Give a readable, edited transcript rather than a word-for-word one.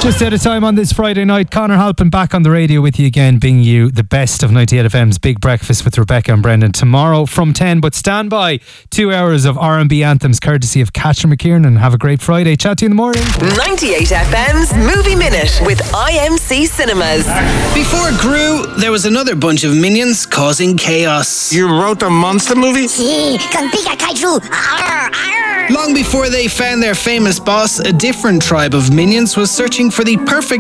Just at a time on this Friday night, Conor Halpin back on the radio with you again, bringing you the best of 98 FM's Big Breakfast with Rebecca and Brendan tomorrow from 10. But stand by, 2 hours of R&B anthems courtesy of Catherine McKiernan. Have a great Friday. Chat to you in the morning. 98 FM's Movie Minute with IMC Cinemas. Before Gru, there was another bunch of minions causing chaos. You wrote the monster movie? Sí, con Pika Kaiju. Arr, arr. Long before they found their famous boss, a different tribe of minions was searching for the perfect